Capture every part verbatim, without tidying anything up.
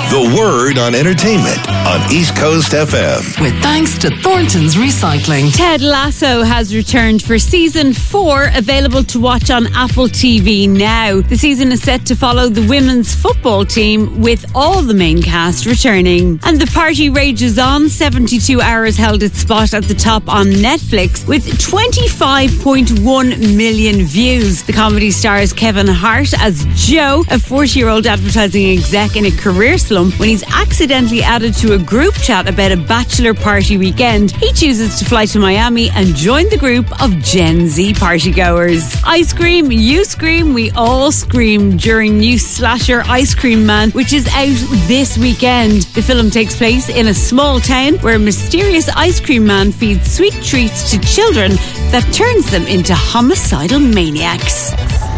The Word on Entertainment on East Coast F M. With thanks to Thornton's Recycling. Ted Lasso has returned for season four, available to watch on Apple T V now. The season is set to follow the women's football team, with all the main cast returning. And the party rages on. seventy-two hours held its spot at the top on Netflix with twenty-five point one million views. The comedy stars Kevin Hart as Joe, a forty-year-old advertising exec in a career slump when he's accidentally added to a group chat about a bachelor party weekend. He chooses to fly to Miami and join the group of Gen Z partygoers. I scream, you scream, we all scream during new slasher Ice Cream Man, which is out this weekend. The film takes place in a small town where a mysterious ice cream man feeds sweet treats to children that turns them into homicidal maniacs.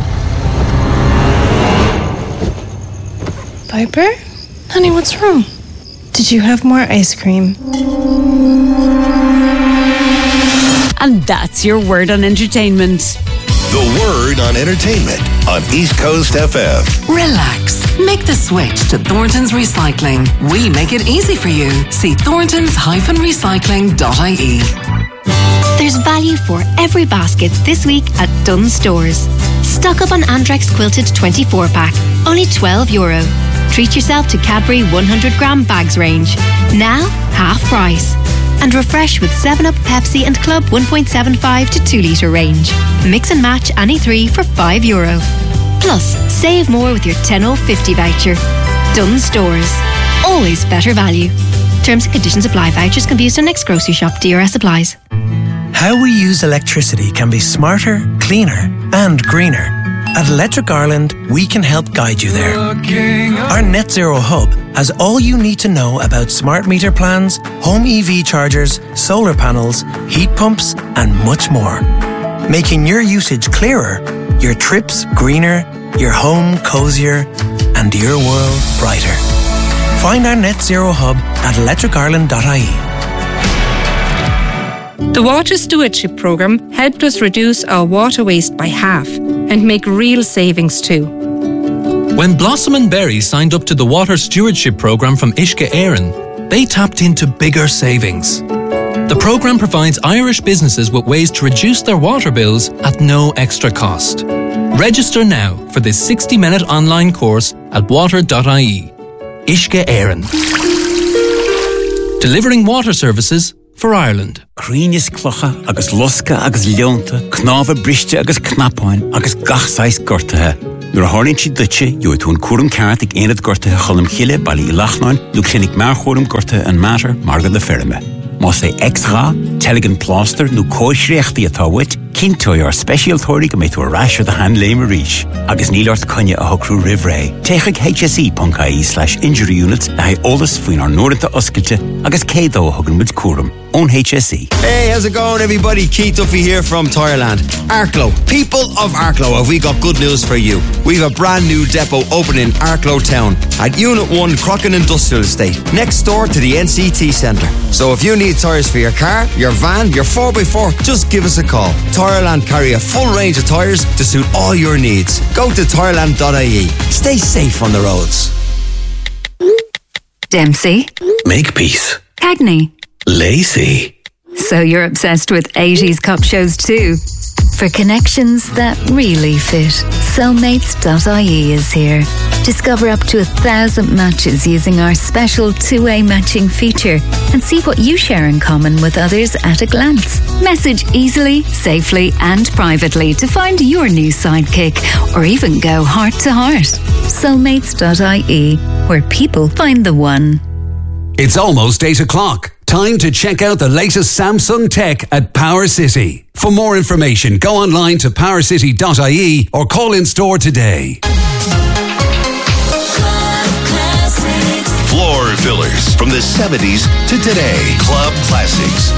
Piper? Honey, what's wrong? Did you have more ice cream? And that's your Word on Entertainment. The Word on Entertainment on East Coast F M. Relax. Make the switch to Thornton's Recycling. We make it easy for you. See thorntons dash recycling dot I E. There's value for every basket this week at Dunnes Stores. Stock up on Andrex Quilted twenty-four pack, only twelve euro. Treat yourself to Cadbury one hundred gram bags range, now half price. And refresh with seven up, Pepsi and Club one point seven five to two litre range. Mix and match any three for five euro. Plus, save more with your ten oh fifty voucher. Dunnes Stores. Always better value. Terms and conditions apply. Vouchers can be used on next grocery shop. D R S applies. How we use electricity can be smarter, cleaner and greener. At Electric Ireland, we can help guide you there. Our Net Zero Hub has all you need to know about smart meter plans, home E V chargers, solar panels, heat pumps and much more. Making your usage clearer, your trips greener, your home cosier and your world brighter. Find our Net Zero Hub at electric ireland dot I E. The Water Stewardship Programme helped us reduce our water waste by half and make real savings too. When Blossom and Berry signed up to the Water Stewardship Programme from Uisce Éireann, they tapped into bigger savings. The programme provides Irish businesses with ways to reduce their water bills at no extra cost. Register now for this sixty-minute online course at water dot I E. Uisce Éireann. Delivering water services for Ireland. Crínis clocha agus lusca agus leonta, knáfa briste agus knapáin agus gachsáis gortathe. Nuair a háirlíonn si duite, jo tún cuaram ceart ag éad gortathe cholam chiile bailí i lachnáin, nó clinic mearchóram gortathe an matter margad le ferme. Más é extra, teligin plaster, nó cóisreachtaí atá wit, cintói ar specialtóirí go méid tú a rasher the hand léim a ríis. Agus nílart conne a hocrú rivré. Teigh H S E dot I E slash injury units a hai olas faoin ar nóiranta oscailte agus cédó a hogan mid cuaram. On H S E. Hey, how's it going, everybody? Keith Duffy here from Tireland. Arklow. People of Arklow, have we got good news for you? We've a brand new depot opening in Arklow Town at Unit one Crockin Industrial Estate, next door to the N C T Centre. So if you need tyres for your car, your van, your four by four, just give us a call. Tireland carry a full range of tyres to suit all your needs. Go to tireland dot I E. Stay safe on the roads. Dempsey. Makepeace. Cagney. Lacey. So you're obsessed with eighties cop shows too? For connections that really fit, soulmates dot I E is here. Discover up to a thousand matches using our special two-way matching feature and see what you share in common with others at a glance. Message easily, safely and privately to find your new sidekick, or even go heart to heart. soulmates dot I E, where people find the one. It's almost eight o'clock. Time to check out the latest Samsung tech at Power City. For more information, go online to power city dot I E or call in store today. Floor fillers from the seventies to today. Club classics.